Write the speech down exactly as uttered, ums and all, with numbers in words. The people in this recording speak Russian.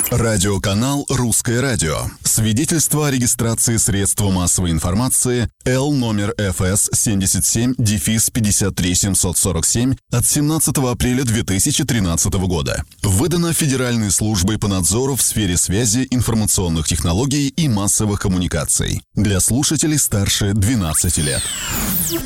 Радиоканал «Русское радио». Свидетельство о регистрации средства массовой информации Л номер эф эс семьдесят семь пятьдесят три семьсот сорок семь от семнадцатого апреля две тысячи тринадцатого года. Выдано Федеральной службой по надзору в сфере связи, информационных технологий и массовых коммуникаций. Для слушателей старше двенадцати лет.